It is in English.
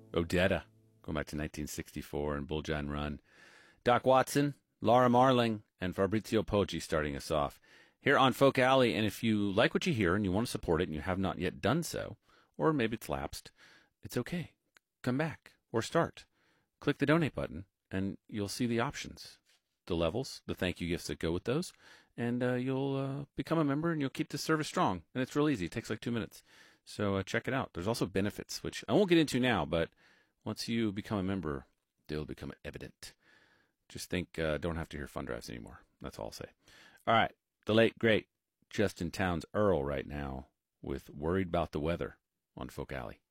Odetta, going back to 1964 and Bulljan Run. Doc Watson, Laura Marling, and Fabrizio Poggi starting us off here on Folk Alley. And if you like what you hear and you want to support it and you have not yet done so, or maybe it's lapsed, it's okay. Come back or start. Click the donate button and you'll see the options, the levels, the thank you gifts that go with those, and you'll become a member and you'll keep the service strong. And it's real easy. It takes like 2 minutes. So check it out. There's also benefits, which I won't get into now, but once you become a member, they'll become evident. Just think, don't have to hear fun drives anymore. That's all I'll say. All right. The late, great Justin Townes Earl right now with Worried About the Weather on Folk Alley.